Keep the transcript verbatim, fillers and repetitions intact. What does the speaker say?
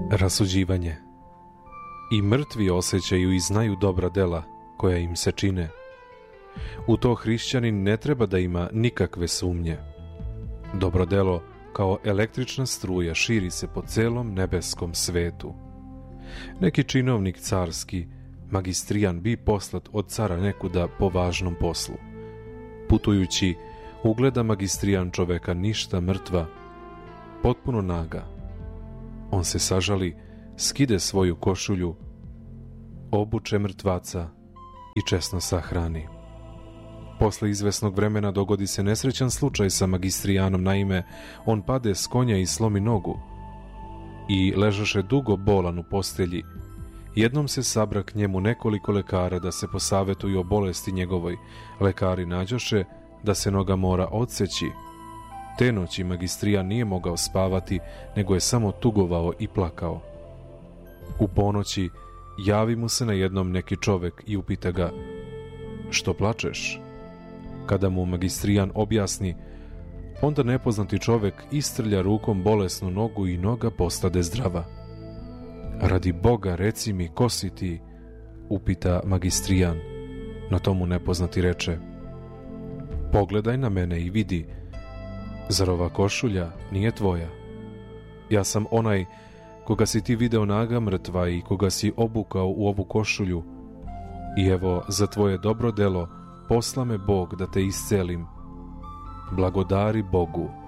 Rasuđivanje. I mrtvi osjećaju i znaju dobra dela koja im se čine. U to hrišćanin ne treba da ima nikakve sumnje. Dobro delo kao električna struja širi se po celom nebeskom svetu. Neki činovnik carski, magistrijan, bi poslat od cara nekuda po važnom poslu. Putujući, ugleda magistrijan čoveka ništa mrtva, potpuno naga. On se sažali, skide svoju košulju, obuče mrtvaca i česno sahrani. Posle izvesnog vremena dogodi se nesrećan slučaj sa magistrijanom, naime, on pade s konja i slomi nogu i ležaše dugo bolan u postelji. Jednom se sabra k njemu nekoliko lekara da se posavetuju o bolesti njegovoj. Lekari nađoše da se noga mora odseći. Te noći magistrijan nije mogao spavati, nego je samo tugovao i plakao. U ponoći javi mu se na jednom neki čovek i upita ga: "Što plačeš?" Kada mu magistrijan objasni, onda nepoznati čovek istrlja rukom bolesnu nogu i noga postade zdrava. "Radi Boga, reci mi, ko si ti?" upita magistrijan. Na tomu nepoznati reče: "Pogledaj na mene i vidi, zar ova košulja nije tvoja? Ja sam onaj koga si ti video naga mrtva i koga si obukao u ovu košulju. I evo, za tvoje dobro delo posla me Bog da te iscelim. Blagodari Bogu."